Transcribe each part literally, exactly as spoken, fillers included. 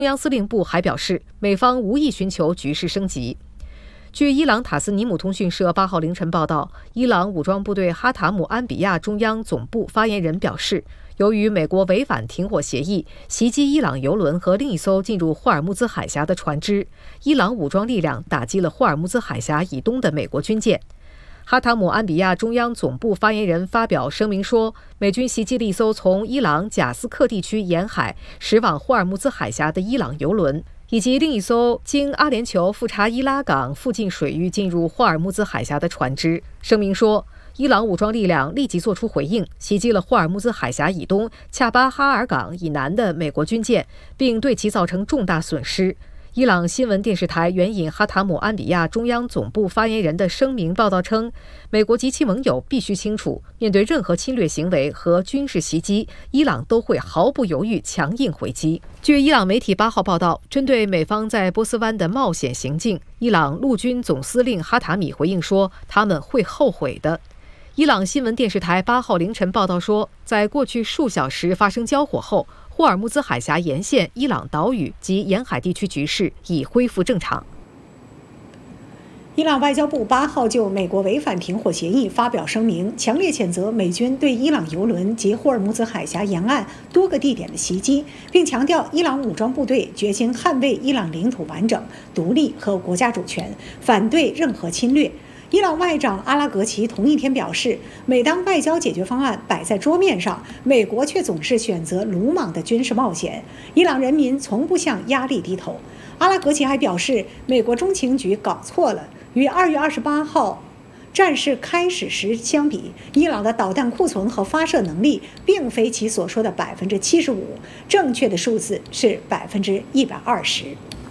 中央司令部还表示，美方无意寻求局势升级。据伊朗塔斯尼姆通讯社八号凌晨报道，伊朗武装部队哈塔姆安比亚中央总部发言人表示，由于美国违反停火协议，袭击伊朗油轮和另一艘进入霍尔木兹海峡的船只，伊朗武装力量打击了霍尔木兹海峡以东的美国军舰。哈塔姆安比亚中央总部发言人发表声明说，美军袭击了一艘从伊朗贾斯克地区沿海驶往霍尔木兹海峡的伊朗油轮，以及另一艘经阿联酋富查伊拉港附近水域进入霍尔木兹海峡的船只。声明说，伊朗武装力量立即作出回应，袭击了霍尔木兹海峡以东恰巴哈尔港以南的美国军舰，并对其造成重大损失。伊朗新闻电视台援引哈塔姆安比亚中央总部发言人的声明报道称，美国及其盟友必须清楚，面对任何侵略行为和军事袭击，伊朗都会毫不犹豫强硬回击。据伊朗媒体八号报道，针对美方在波斯湾的冒险行径，伊朗陆军总司令哈塔米回应说，他们会后悔的。伊朗新闻电视台八号凌晨报道说，在过去数小时发生交火后，霍尔木兹海峡沿线伊朗岛屿及沿海地区局势已恢复正常。 伊朗外交部八号就美国违反停火协议发表声明，强烈谴责美军对伊朗油轮及霍尔木兹海峡沿岸多个地点的袭击，并强调伊朗武装部队决心捍卫伊朗领土完整、独立和国家主权，反对任何侵略。伊朗外长阿拉格齐同一天表示，每当外交解决方案摆在桌面上，美国却总是选择鲁莽的军事冒险。伊朗人民从不向压力低头。阿拉格齐还表示，美国中情局搞错了，与二月二十八号战事开始时相比，伊朗的导弹库存和发射能力并非其所说的百分之七十五，正确的数字是百分之一百二十。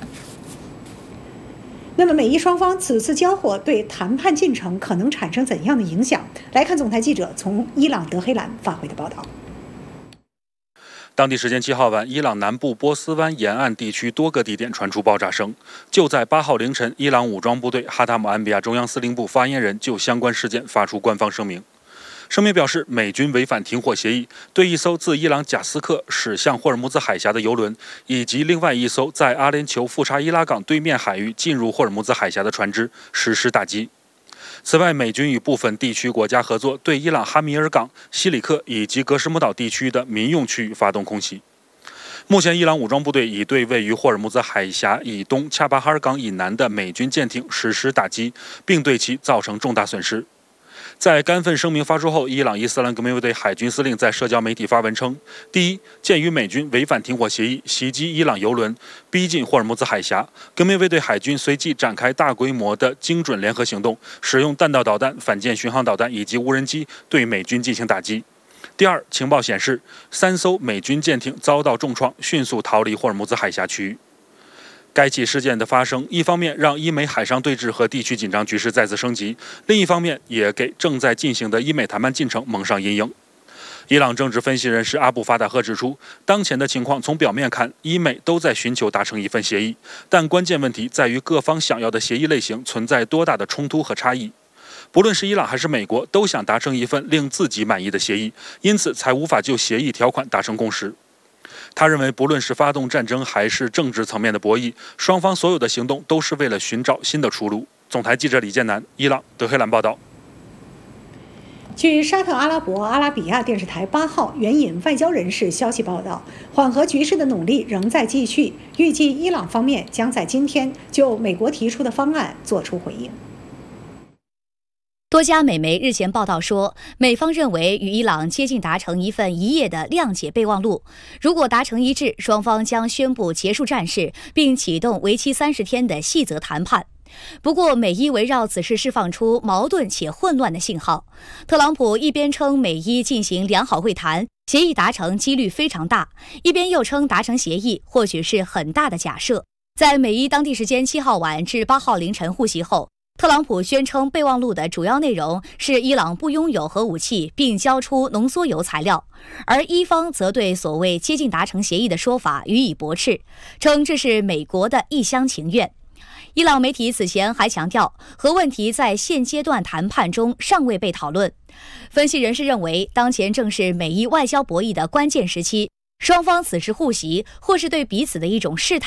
那么美伊双方此次交火对谈判进程可能产生怎样的影响？来看总台记者从伊朗德黑兰发回的报道。 当地时间七号晚，伊朗南部波斯湾沿岸地区多个地点传出爆炸声。就在八号凌晨，伊朗武装部队哈塔姆安比亚中央司令部发言人就相关事件发出官方声明。声明表示，美军违反停火协议，对一艘自伊朗贾斯克驶向霍尔木兹海峡的油轮，以及另外一艘在阿联酋富查伊拉港对面海域进入霍尔木兹海峡的船只实施打击。此外，美军与部分地区国家合作，对伊朗哈米尔港、西里克以及格什姆岛地区的民用区域发动空袭。目前，伊朗武装部队已对位于霍尔木兹海峡以东恰巴哈尔港以南的美军舰艇实施打击，并对其造成重大损失。在该份声明发出后，伊朗伊斯兰革命卫队海军司令在社交媒体发文称：第一，鉴于美军违反停火协议，袭击伊朗油轮，逼近霍尔木兹海峡，革命卫队海军随即展开大规模的精准联合行动，使用弹道导弹、反舰巡航导弹以及无人机对美军进行打击。第二，情报显示，三艘美军舰艇遭到重创，迅速逃离霍尔木兹海峡区域。该起事件的发生，一方面让伊美海上对峙和地区紧张局势再次升级，另一方面也给正在进行的伊美谈判进程蒙上阴影。伊朗政治分析人士阿布法达赫指出，当前的情况从表面看，伊美都在寻求达成一份协议，但关键问题在于各方想要的协议类型存在多大的冲突和差异。不论是伊朗还是美国，都想达成一份令自己满意的协议，因此才无法就协议条款达成共识。他认为，不论是发动战争还是政治层面的博弈，双方所有的行动都是为了寻找新的出路。总台记者李建南，伊朗德黑兰报道。 据沙特阿拉伯阿拉比亚电视台八号援引外交人士消息报道，缓和局势的努力仍在继续，预计伊朗方面将在今天就美国提出的方案作出回应。 多家美媒日前报道说，美方认为与伊朗接近达成一份一页的谅解备忘录，如果达成一致，双方将宣布结束战事，并启动为期三十天的细则谈判。不过，美伊围绕此事释放出矛盾且混乱的信号。特朗普一边称美伊进行良好会谈，协议达成几率非常大，一边又称达成协议或许是很大的假设。在美伊当地时间七号晚至八号凌晨互袭后，特朗普宣称备忘录的主要内容是伊朗不拥有核武器，并交出浓缩铀材料，而伊方则对所谓接近达成协议的说法予以驳斥，称这是美国的一厢情愿。伊朗媒体此前还强调，核问题在现阶段谈判中尚未被讨论。分析人士认为，当前正是美伊外交博弈的关键时期，双方此时互袭，或是对彼此的一种试探。